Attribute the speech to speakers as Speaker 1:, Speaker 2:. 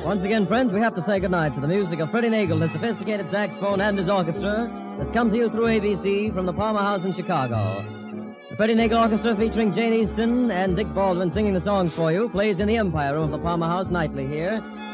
Speaker 1: Once again, friends, we have to say goodnight to the music of Freddie Nagel, the sophisticated saxophone and his orchestra that's come to you through ABC from the Palmer House in Chicago. The Freddie Nagel Orchestra, featuring Jane Easton and Dick Baldwin singing the songs for you, plays in the Empire Room of the Palmer House nightly here.